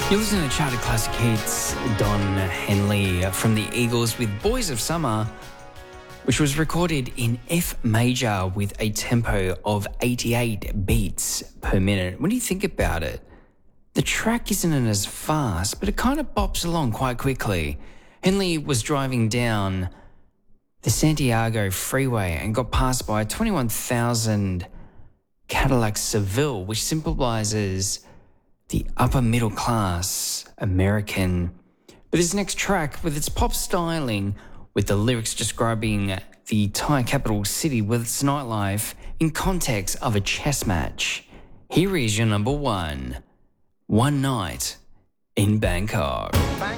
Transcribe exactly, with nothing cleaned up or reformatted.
You're listening to Charted Classic Hits, Don Henley from the Eagles with Boys of Summer, which was recorded in F major with a tempo of eighty-eight beats per minute. When you think about it, the track isn't as fast, but it kind of bops along quite quickly. Henley was driving down the Santiago freeway and got passed by a twenty-one thousand Cadillac Seville, which symbolises the upper middle class American. But this next track, with its pop styling, with the lyrics describing the Thai capital city with its nightlife in context of a chess match. Here is your number one, One Night in Bangkok.